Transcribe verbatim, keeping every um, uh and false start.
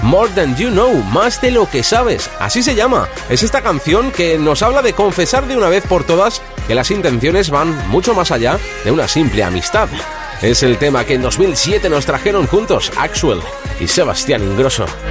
More Than You Know, más de lo que sabes, así se llama. Es esta canción que nos habla de confesar de una vez por todas que las intenciones van mucho más allá de una simple amistad. Es el tema que en dos mil siete nos trajeron juntos Axwell y Sebastián Ingrosso.